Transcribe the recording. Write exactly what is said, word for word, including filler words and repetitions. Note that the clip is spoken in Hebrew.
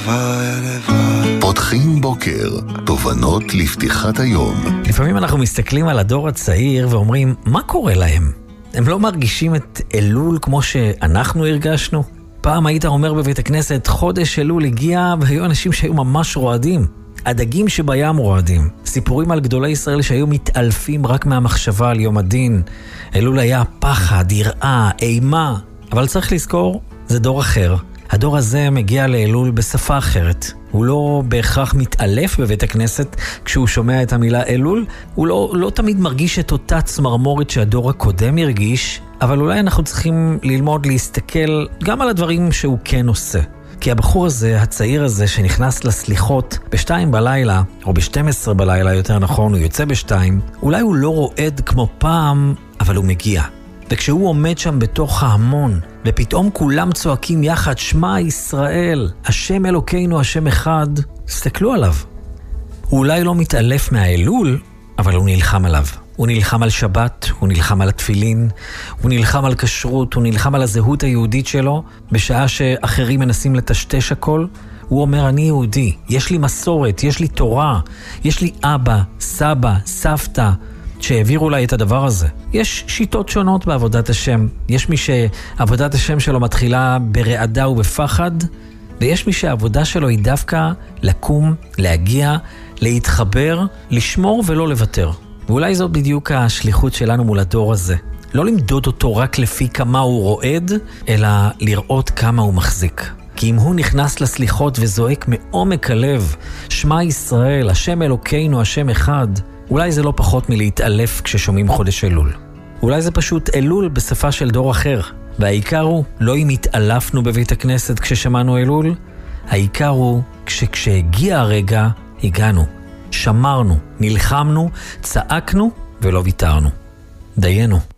הלוואי, הלוואי. פותחים בוקר, תובנות לפתיחת היום. לפעמים אנחנו מסתכלים על הדור הצעיר ואומרים, מה קורה להם? הם לא מרגישים את אלול כמו שאנחנו הרגשנו? פעם היית אומר בבית הכנסת, חודש אלול הגיע והיו אנשים שהיו ממש רועדים. הדגים שבים רועדים. סיפורים על גדולי ישראל שהיו מתעלפים רק מהמחשבה על יום הדין. אלול היה פחד, יראה, אימה. אבל צריך לזכור, זה דור אחר. הדור הזה מגיע לאלול בשפה אחרת. הוא לא בהכרח מתעלף בבית הכנסת כשהוא שומע את המילה אלול. הוא לא, לא תמיד מרגיש את אותה צמרמורת שהדור הקודם הרגיש, אבל אולי אנחנו צריכים ללמוד להסתכל גם על הדברים שהוא כן עושה. כי הבחור הזה, הצעיר הזה שנכנס לסליחות בשתיים בלילה, או בשתים עשרה בלילה יותר נכון, הוא יוצא בשתיים, אולי הוא לא רועד כמו פעם, אבל הוא מגיע. וכשהוא עומד שם בתוך ההמון, ופתאום כולם צועקים יחד, שמע ישראל, השם אלוקינו, השם אחד, תסתכלו עליו. הוא אולי לא מתעלף מהאלול, אבל הוא נלחם עליו. הוא נלחם על שבת, הוא נלחם על התפילין, הוא נלחם על כשרות, הוא נלחם על הזהות היהודית שלו, בשעה שאחרים מנסים לטשטש הכל. הוא אומר, אני יהודי, יש לי מסורת, יש לי תורה, יש לי אבא, סבא, סבתא, שהעבירו לה את הדבר הזה. יש שיטות שונות בעבודת השם. יש מי שעבודת השם שלו מתחילה ברעדה ובפחד, ויש מי שהעבודה שלו היא דווקא לקום, להגיע, להתחבר, לשמור ולא לוותר. ואולי זאת בדיוק השליחות שלנו מול הדור הזה. לא למדוד אותו רק לפי כמה הוא רועד, אלא לראות כמה הוא מחזיק. כי אם הוא נכנס לסליחות וזועק מעומק הלב, שמע ישראל, השם אלוקינו, השם אחד, אולי זה לא פחות מלהתעלף כששומעים חודש אלול. אולי זה פשוט אלול בשפה של דור אחר. והעיקר הוא, לא אם התעלפנו בבית הכנסת כששמענו אלול, העיקר הוא כשכשהגיע הרגע, הגענו. שמרנו, נלחמנו, צעקנו ולא ויתרנו. דיינו.